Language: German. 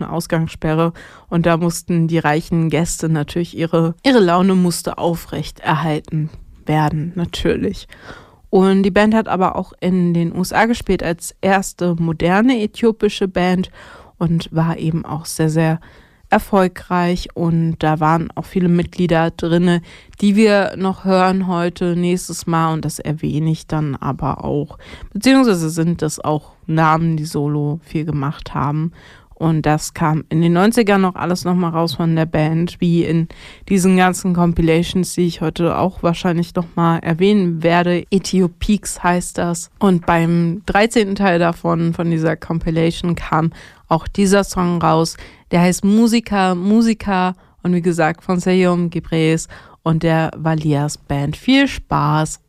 eine Ausgangssperre und da mussten die reichen Gäste natürlich ihre Laune musste aufrecht erhalten werden, natürlich. Und die Band hat aber auch in den USA gespielt als erste moderne äthiopische Band und war eben auch sehr, sehr erfolgreich. Und da waren auch viele Mitglieder drin, die wir noch hören heute, nächstes Mal. Und das erwähne ich dann aber auch. Beziehungsweise sind das auch Namen, die solo viel gemacht haben. Und das kam in den 90ern noch alles nochmal raus von der Band, wie in diesen ganzen Compilations, die ich heute auch wahrscheinlich nochmal erwähnen werde. Ethiopeaks heißt das. Und beim 13. Teil davon, von dieser Compilation, kam auch dieser Song raus. Der heißt Musica und wie gesagt von Seyum Gebrees und der Valias Band. Viel Spaß!